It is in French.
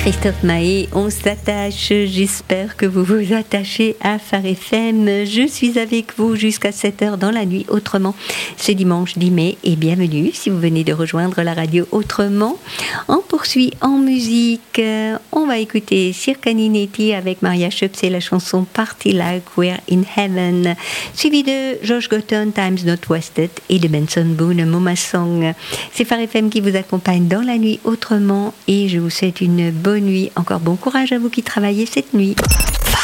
Christophe Mahé, on s'attache, j'espère que vous vous attachez à Phare FM. Je suis avec vous jusqu'à 7h dans la nuit autrement. C'est dimanche 10 mai et bienvenue si vous venez de rejoindre la radio Autrement. On poursuit en musique, on va écouter Circaninetti avec Maria Schöpf, c'est la chanson Party Like We're in Heaven, suivi de Josh Gotton, Time's Not Wasted et de Benson Boone, Mama Song. C'est Phare FM qui vous accompagne dans la nuit autrement et je vous souhaite une bonne nuit. Encore bon courage à vous qui travaillez cette nuit.